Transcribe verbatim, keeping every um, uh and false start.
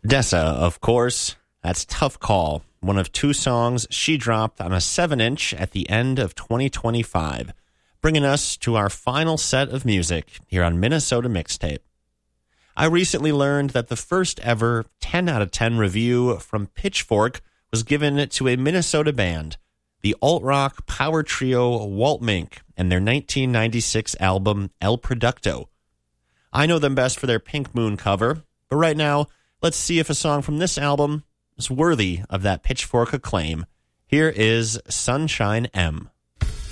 Dessa, of course. That's Tough Call, one of two songs she dropped on a seven inch at the end of twenty twenty-five, bringing us to our final set of music here on Minnesota Mixtape. I recently learned that the first ever ten out of ten review from Pitchfork was given to a Minnesota band, the alt-rock power trio Walt Mink, and their nineteen ninety-six album El Producto. I know them best for their Pink Moon cover, but right now, let's see if a song from this album is worthy of that Pitchfork acclaim. Here is Sunshine M.